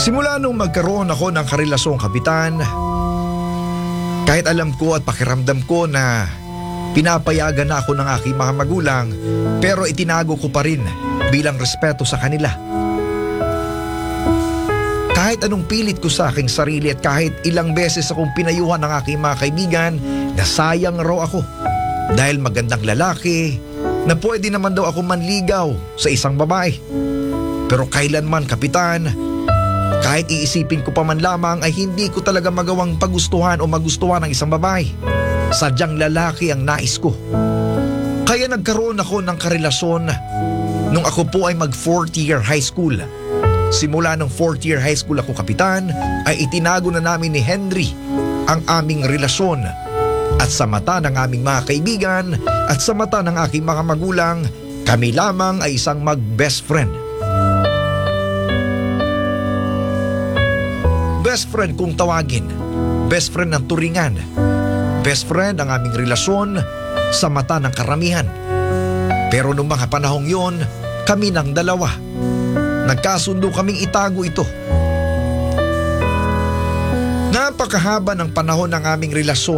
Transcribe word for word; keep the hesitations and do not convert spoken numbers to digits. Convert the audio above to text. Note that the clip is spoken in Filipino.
Simula nung magkaroon ako ng karelasyong kapitan, kahit alam ko at pakiramdam ko na pinapayagan na ako ng aking mga magulang, pero itinago ko pa rin bilang respeto sa kanila. Kahit anong pilit ko sa aking sarili at kahit ilang beses akong pinayuhan ng aking mga kaibigan na sayang raw ako dahil magandang lalaki na pwede naman daw ako manligaw sa isang babae. Pero kailanman, kapitan, kahit iisipin ko pa man lamang ay hindi ko talaga magawang pagustuhan o magustuhan ng isang babae. Sadyang lalaki ang nais ko. Kaya nagkaroon ako ng karelasyon nung ako po ay mag fourth year high school. Simula ng fourth year high school ako, kapitan, ay itinago na namin ni Henry ang aming relasyon. At sa mata ng aming mga kaibigan at sa mata ng aking mga magulang, kami lamang ay isang mag-best friend. Best friend kung tawagin, best friend ng turingan, best friend ang aming relasyon sa mata ng karamihan. Pero noong mga panahong yon, kami ng dalawa, nagkasundo kaming itago ito. Napakahaba ng panahon ng aming relasyon.